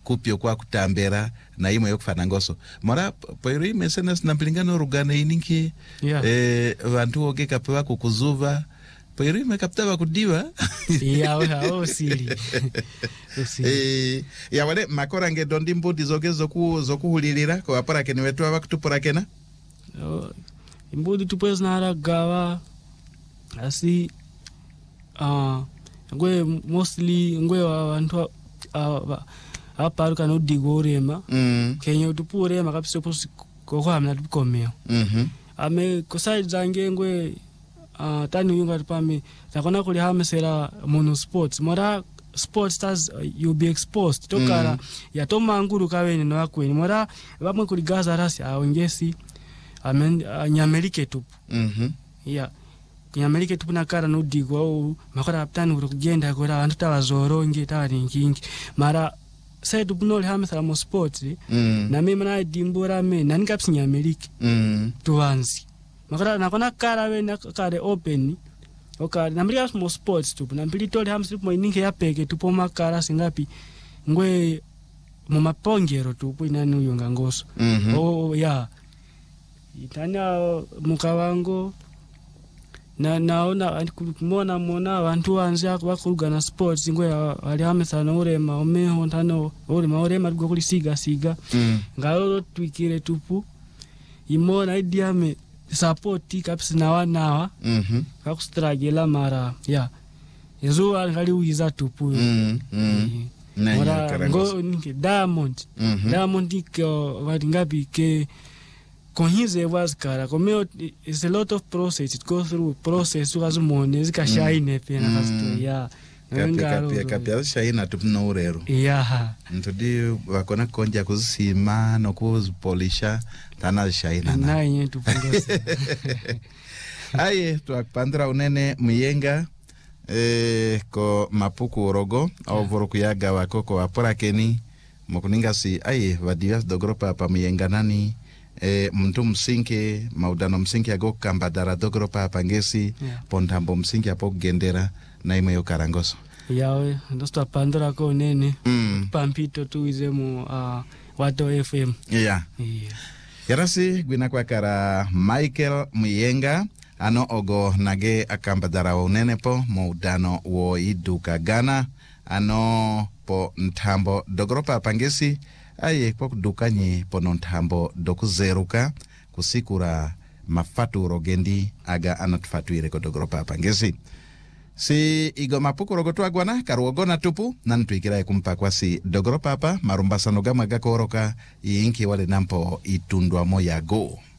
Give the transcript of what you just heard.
kupyo kwa kutambera na imwe yokufana ngoso mora poiri mesena sinampilingano rugane ininki vantu oge kapewa kukuzuva poiri mekaptava kudiva osili ya wale makora nge dondi mbudi zokuhulilira kwa wapora keni wetu wa kutupura kena mbudi tupwezi na haragawa asi ngwe mostly ngwe wantu aparuka no digorema kenye utupurema kapisa posi koko hamna tukomeo ame kosai zange ngwe tani yunga tupame takona kuli hamesera mono sports mora sports stars you be exposed tokara ya toma nguru kaweni no akweni mora bamwe kuli gaza rasi awengesi amen nyamelike tupu ya kunyamelike tupu nakara no digo au makara aptani uri kugenda kora abantu tabazoronge tabarinkingi mara sai tupnoli hamesera mo sports na mimi na dimbora me nani kapsi nyamelike tuanzi makara nakona kara we nakare open okay namria mo sports tupu nampili toli hamsiri mo ininge yapeke tupo makara singapi ngwe mu mapongero tupu inani uyonga ngoso ya itanya mukawango naona mona abantu wanze bakurugana sports ngwe ali hamesana urema omeho ntano urema rwo kuri siga ngalo twikire tupu imona idiame support kapsi nawa kakustragela mara yezo angali uiza tupu ngo ninge diamond ko vadingabi ke konhize waskara komeo is a lot of process it goes through process ukazumone zikashine pena kasto kapia shaina tupno urero ntudi wakona konja kuzisima no kuzipolisha tana shaina na yenye tupungose aye twakpandra unene muyenga ko mapuku orogo au voroku yaga wakoko wapora keni mokuninga si aye vadias dogropa pa muyenga nani mtu msinke maudano msinke ago kambadara dogropa pangesi pontambo msinke apo gendera na ime yo karangoso yawe ndosta pandra ko nene pampito tuize mu Wato FM yarasi gwina kwa kara Michael Muyenga ano ogo nage akambadara unene po maudano wo iduka Ghana ano po ntambo dogropa pangesi aye po dukanye po ntambo dokuzeruka kusikura mafatu rogendi aga anatfatuire ko dogropa pangesi si igo mapuku rogotua gwana karuogona tupu nantuikira kumpa kwa si dogoro papa marumbasa nogama gakoroka inki wale nampo itundwa moya go